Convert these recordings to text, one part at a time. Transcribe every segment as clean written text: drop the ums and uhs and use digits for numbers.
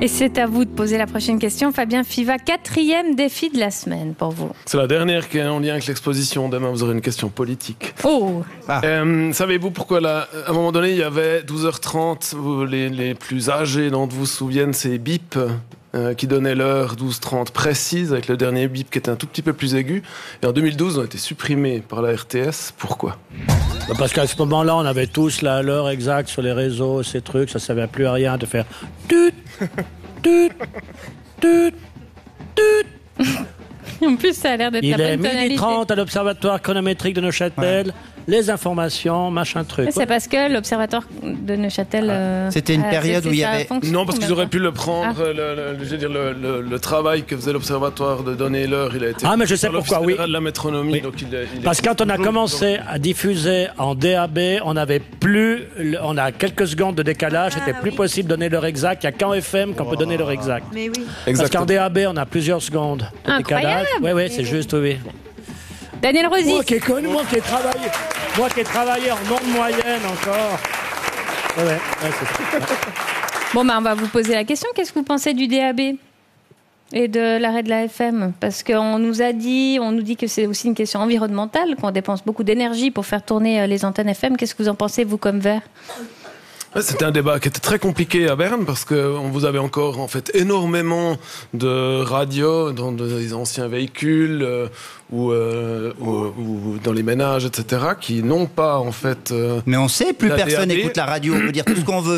Et c'est à vous de poser la prochaine question. Fabien Fiva, 4e défi de la semaine pour vous. C'est la dernière qui est en lien avec l'exposition. Demain, vous aurez une question politique. Oh. Savez-vous pourquoi là, à un moment donné, il y avait 12h30, les plus âgés d'entre vous se souviennent, ces bips qui donnaient l'heure 12h30 précise, avec le dernier bip qui était un tout petit peu plus aigu. Et en 2012, ils ont été supprimés par la RTS. Pourquoi ? Parce qu'à ce moment-là, on avait tous l'heure exacte sur les réseaux, ces trucs, ça ne servait plus à rien de faire tut, tut, tut, tut. En plus, ça a l'air d'être la bonne tonalité. Il est 12h30 à l'Observatoire chronométrique de Neuchâtel. Ouais. Les informations, machin truc. C'est parce que l'Observatoire de Neuchâtel... C'était une période où il y avait... Non, parce qu'ils auraient pu le prendre, le travail que faisait l'Observatoire de donner l'heure, il a été... Ah, mais je sais pourquoi, oui. de la métronomie, oui. Donc parce que quand on a commencé à diffuser en DAB, on a quelques secondes de décalage, c'était plus possible de donner l'heure exacte. Il n'y a qu'en FM qu'on peut donner l'heure exacte. Mais oui. Parce qu'en DAB, on a plusieurs secondes de décalage. Oui, c'est juste, oui. Daniel Rosy. Moi qui ai travaillé en onde moyenne encore. Ouais, c'est ça. Bon, on va vous poser la question. Qu'est-ce que vous pensez du DAB et de l'arrêt de la FM ? Parce qu'on nous dit que c'est aussi une question environnementale, qu'on dépense beaucoup d'énergie pour faire tourner les antennes FM. Qu'est-ce que vous en pensez, vous, comme Vert ? C'était un débat qui était très compliqué à Berne parce que vous avez encore en fait énormément de radios dans des anciens véhicules ou dans les ménages, etc., qui n'ont pas en fait. Mais on sait, plus personne n'écoute la radio. On peut dire tout ce qu'on veut.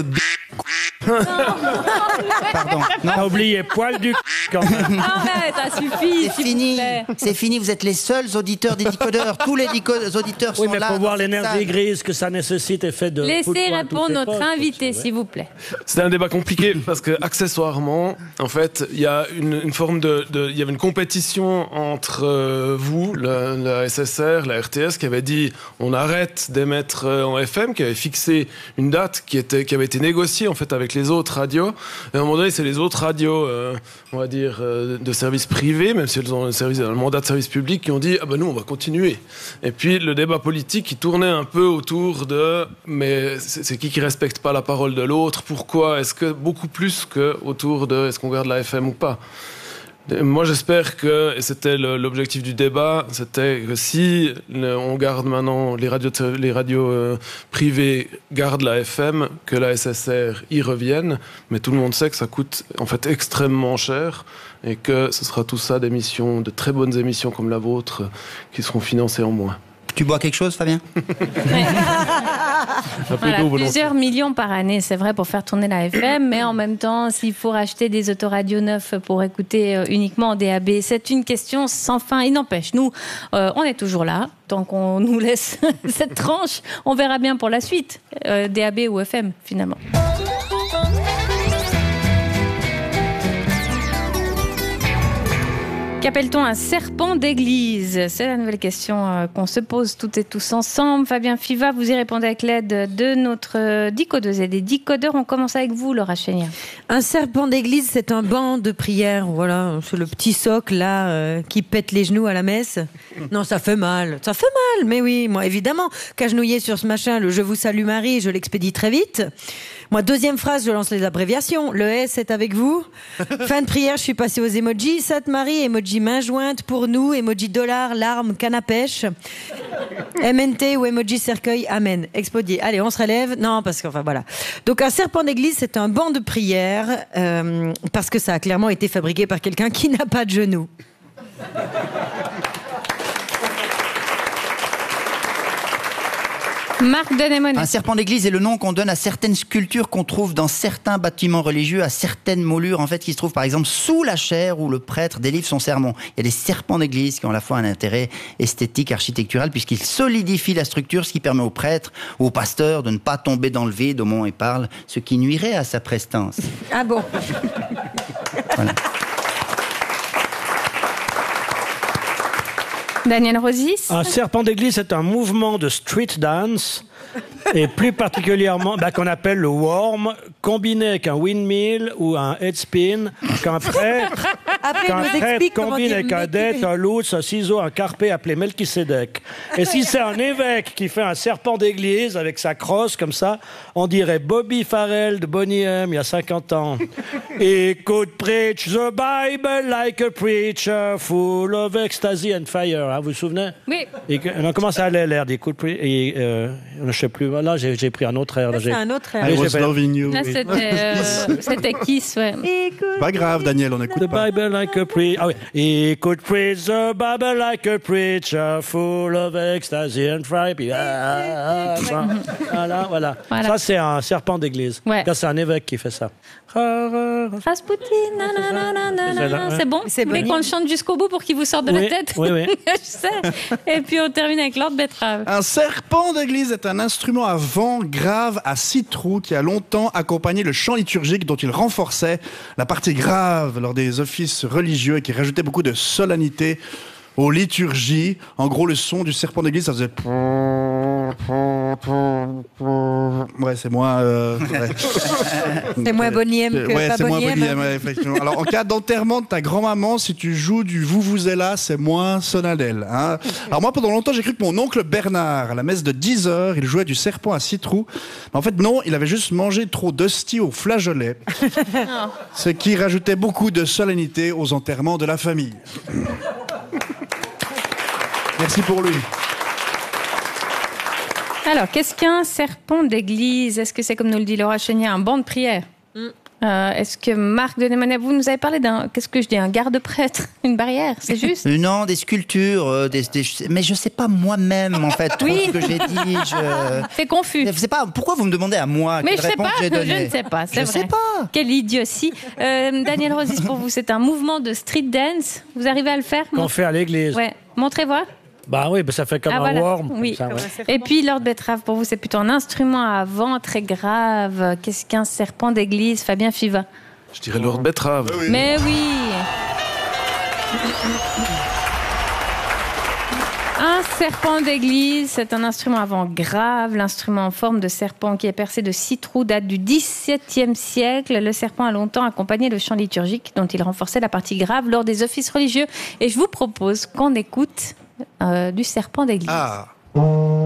Pardon. Non. T'as oublié poil du quand même. Non, mais ça suffit. C'est fini. C'est fini. Vous êtes les seuls auditeurs des décodeurs. Tous les auditeurs sont là. Oui, mais pour voir l'énergie grise que ça nécessite et fait de. Laissez répondre notre invité, s'il vous plaît. C'était un débat compliqué parce que accessoirement, en fait, il y a une forme il y avait une compétition entre vous, la SSR, la RTS, qui avait dit on arrête d'émettre en FM, qui avait fixé une date qui avait été négociée en fait avec les autres radios. Et à un moment donné, c'est les autres radios, on va dire, de services privés, même si elles ont un mandat de service public, qui ont dit nous on va continuer. Et puis le débat politique qui tournait un peu autour de mais c'est qui respecte pas la parole de l'autre, pourquoi, est-ce que beaucoup plus que autour de est-ce qu'on garde la FM ou pas. Moi, j'espère que, et c'était l'objectif du débat, c'était que si on garde maintenant les radios privées gardent la FM, que la SSR y revienne, mais tout le monde sait que ça coûte en fait extrêmement cher et que ce sera tout ça d'émissions, de très bonnes émissions comme la vôtre, qui seront financées en moins. Tu bois quelque chose, Fabien ? Voilà, plusieurs millions par année, c'est vrai, pour faire tourner la FM, mais en même temps, s'il faut racheter des autoradios neufs pour écouter uniquement en DAB, c'est une question sans fin. Il n'empêche, nous, on est toujours là, tant qu'on nous laisse cette tranche, on verra bien pour la suite, DAB ou FM, finalement. Qu'appelle-t-on un serpent d'église ? C'est la nouvelle question qu'on se pose toutes et tous ensemble. Fabien Fiva, vous y répondez avec l'aide de notre décodeuse et des décodeurs. On commence avec vous, Laura Chénier. Un serpent d'église, c'est un banc de prière. Voilà, c'est le petit socle là qui pète les genoux à la messe. Non, ça fait mal. Ça fait mal, mais oui. Moi, évidemment, qu'agenouiller sur ce machin, le « Je vous salue Marie », je l'expédie très vite. Moi, deuxième phrase, je lance les abréviations. Le S est avec vous. Fin de prière, je suis passée aux emojis. Sainte Marie, emoji main jointe pour nous. Emoji dollar, larme, canne à pêche. MNT ou emoji cercueil, amen. Expodié. Allez, on se relève. Non, parce que, enfin, voilà. Donc, un serpent d'église, c'est un banc de prière, parce que ça a clairement été fabriqué par quelqu'un qui n'a pas de genoux. Marc Denemonet. Un serpent d'église est le nom qu'on donne à certaines sculptures qu'on trouve dans certains bâtiments religieux, à certaines moulures, en fait, qui se trouvent par exemple sous la chaire où le prêtre délivre son sermon. Il y a des serpents d'église qui ont à la fois un intérêt esthétique, architectural, puisqu'ils solidifient la structure, ce qui permet au prêtre ou au pasteur de ne pas tomber dans le vide au moment où il parle, ce qui nuirait à sa prestance. Ah bon. Voilà. Daniel Rosis. Un serpent d'église, c'est un mouvement de street dance, et plus particulièrement qu'on appelle le worm, combiné avec un windmill ou un head spin, qu'un prêtre Après, qu'un il nous prêtre explique comment combine dire avec un dette, un loutre, un ciseau, un carpé appelé Melchisédek. Et si c'est un évêque qui fait un serpent d'église avec sa crosse comme ça, on dirait Bobby Farrell de Boney M il y a 50 ans. He could preach the Bible like a preacher, full of ecstasy and fire. Hein, vous vous souvenez? Oui. Et on commence à aller l'air des coups de prix. Et je sais plus. Là, j'ai pris un autre air. Là, C'est un autre Oui, I was j'ai fait- loving you. Là, c'était Kiss, ouais. C'est pas grave, Daniel, on écoute The pas. Bible like a preacher. Ah oui. He could preach the Bible like a preacher, full of ecstasy and fire. Puis, voilà. Voilà. Ça, c'est un serpent d'église. Ouais. Là, c'est un évêque qui fait ça. Rasputin, nanana, c'est bon. C'est Mais bon. qu'on le chante jusqu'au bout pour qu'il vous sorte de Oui, la tête. oui, oui. Je sais. Et puis on termine avec Lord Betrave. Un serpent d'église est un instrument à vent grave à 6 trous qui a longtemps accompagné le chant liturgique dont il renforçait la partie grave lors des offices religieux et qui rajoutait beaucoup de solennité aux liturgies. En gros, le son du serpent d'église, ça faisait... Ouais, c'est moins... ouais. C'est moins Boniem que Ouais, pas c'est moins Boniem. Boniem, ouais, effectivement. Alors, en cas d'enterrement de ta grand-maman, si tu joues du Vuvuzela, c'est moins solennel. Hein. Alors moi, pendant longtemps, j'ai cru que mon oncle Bernard, à la messe de 10 heures, il jouait du serpent à 6 trous. Mais en fait, non, il avait juste mangé trop d'hosties au flageolet. Ce qui rajoutait beaucoup de solennité aux enterrements de la famille. Merci pour lui. Alors, qu'est-ce qu'un serpent d'église? Est-ce que c'est, comme nous le dit Laura Chenier, un banc de prière? Est-ce que Marc de Némonet, vous nous avez parlé d'un, qu'est-ce que je dis, un garde-prêtre, une barrière, c'est juste? Non, des sculptures, mais je sais pas moi-même en fait trop Oui. ce que j'ai dit. C'est confus. Je sais pas pourquoi vous me demandez à moi. Mais quelle je sais réponse pas, j'ai je donnée. ne sais pas, c'est Je vrai. sais pas. Quelle idiotie. Daniel Rosis, pour vous, c'est un mouvement de street dance. Vous arrivez à le faire? Qu'on fait à l'église. Ouais. Montrez voir. Bah oui, bah ça fait comme un voilà. worm. Oui. comme ça, ouais. Et puis, Lord Betrave, pour vous, c'est plutôt un instrument à vent très grave. Qu'est-ce qu'un serpent d'église? Fabien Fiva. Je dirais Lord Betrave. Mais oui. Un serpent d'église, c'est un instrument à vent grave. L'instrument en forme de serpent qui est percé de 6 trous date du XVIIe siècle. Le serpent a longtemps accompagné le chant liturgique dont il renforçait la partie grave lors des offices religieux. Et je vous propose qu'on écoute du serpent d'église. Ah.